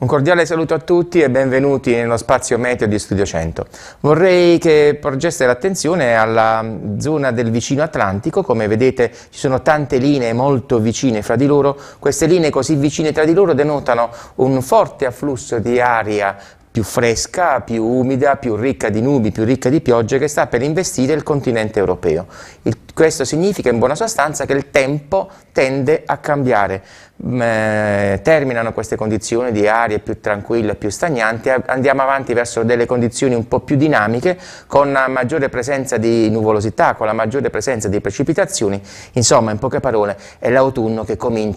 Un cordiale saluto a tutti e benvenuti nello spazio meteo di Studio 100. Vorrei che porgeste l'attenzione alla zona del vicino Atlantico. Come vedete ci sono tante linee molto vicine fra di loro. Queste linee così vicine tra di loro denotano un forte afflusso di aria più fresca, più umida, più ricca di nubi, più ricca di piogge, che sta per investire il continente europeo. Questo significa in buona sostanza che il tempo tende a cambiare. Terminano queste condizioni di aria più tranquilla, più stagnanti, andiamo avanti verso delle condizioni un po' più dinamiche, con una maggiore presenza di nuvolosità, con la maggiore presenza di precipitazioni. Insomma, in poche parole, è l'autunno che comincia